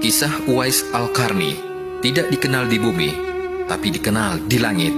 Kisah Uwais Al-Qarni tidak dikenal di bumi, tapi dikenal di langit.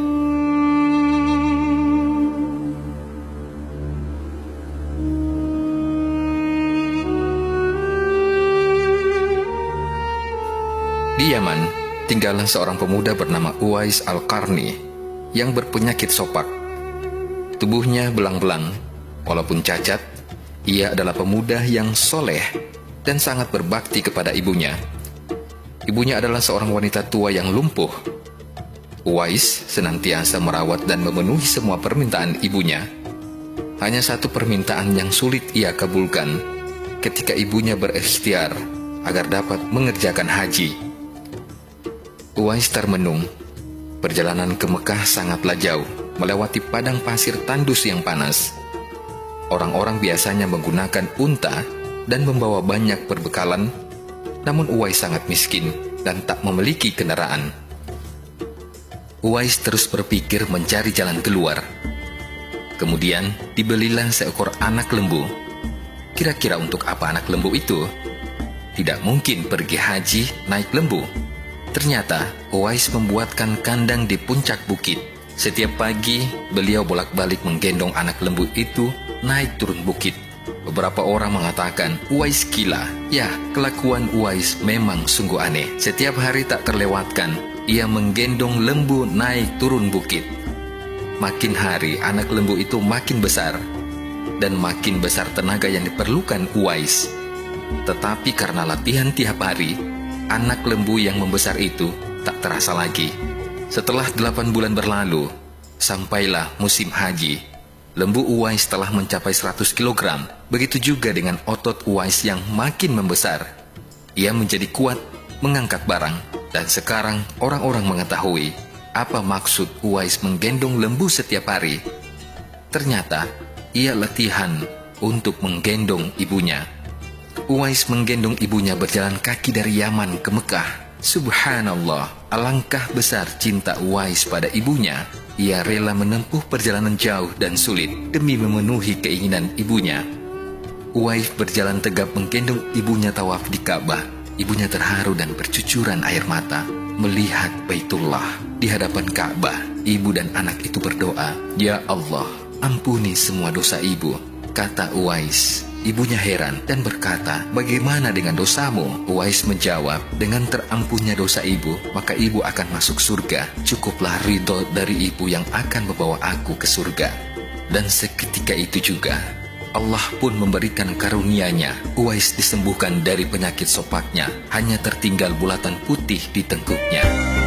Di Yaman, tinggallah seorang pemuda bernama Uwais Al-Qarni yang berpenyakit sopak. Tubuhnya belang-belang, walaupun cacat, ia adalah pemuda yang soleh dan sangat berbakti kepada ibunya. Ibunya adalah seorang wanita tua yang lumpuh. Uwais senantiasa merawat dan memenuhi semua permintaan ibunya. Hanya satu permintaan yang sulit ia kabulkan ketika ibunya berikhtiar agar dapat mengerjakan haji. Uwais termenung. Perjalanan ke Mekah sangatlah jauh, melewati padang pasir tandus yang panas. Orang-orang biasanya menggunakan unta dan membawa banyak perbekalan, namun Uwais sangat miskin dan tak memiliki kendaraan. Uwais terus berpikir mencari jalan keluar. Kemudian dibelilah seekor anak lembu. Kira-kira untuk apa anak lembu itu? Tidak mungkin pergi haji naik lembu. Ternyata Uwais membuatkan kandang di puncak bukit. Setiap pagi beliau bolak-balik menggendong anak lembu itu naik turun bukit. Beberapa orang mengatakan Uwais gila. Ya, kelakuan Uwais memang sungguh aneh. Setiap hari tak terlewatkan ia menggendong lembu naik turun bukit. Makin hari anak lembu itu makin besar, dan makin besar tenaga yang diperlukan Uwais. Tetapi karena latihan tiap hari, anak lembu yang membesar itu tak terasa lagi. Setelah 8 bulan berlalu, sampailah musim haji. Lembu Uwais telah mencapai 100 kg. Begitu juga dengan otot Uwais yang makin membesar. Ia menjadi kuat mengangkat barang. Dan sekarang orang-orang mengetahui apa maksud Uwais menggendong lembu setiap hari. Ternyata ia latihan untuk menggendong ibunya. Uwais menggendong ibunya berjalan kaki dari Yaman ke Mekah. Subhanallah, alangkah besar cinta Uwais pada ibunya. Ia rela menempuh perjalanan jauh dan sulit demi memenuhi keinginan ibunya. Uwais berjalan tegap menggendong ibunya tawaf di Ka'bah. Ibunya terharu dan bercucuran air mata melihat Baitullah. Di hadapan Ka'bah, ibu dan anak itu berdoa, "Ya Allah, ampuni semua dosa ibu," kata Uwais. Ibunya heran dan berkata, "Bagaimana dengan dosamu?" Uwais menjawab, "Dengan terampunnya dosa ibu, maka ibu akan masuk surga. Cukuplah ridho dari ibu yang akan membawa aku ke surga." Dan seketika itu juga, Allah pun memberikan karunia-Nya. Uwais disembuhkan dari penyakit sopaknya. Hanya tertinggal bulatan putih di tengkuknya.